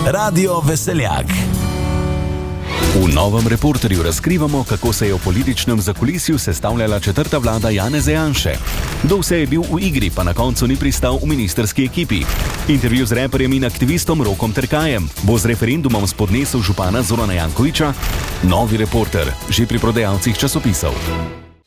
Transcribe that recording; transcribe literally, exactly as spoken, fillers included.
Radio Veseljak. V novem Reporterju razkrivamo, kako se je v političnem zakulisju sestavljala četrta vlada Janeza Janše. Kdo vse je bil v igri, pa na koncu ni pristal v ministrski ekipi. Intervju z reperjem in aktivistom Rokom Terkajem. Bo z referendumom spodnesel župana Zorana Jankovića? Novi Reporter, že pri prodajalcih časopisov.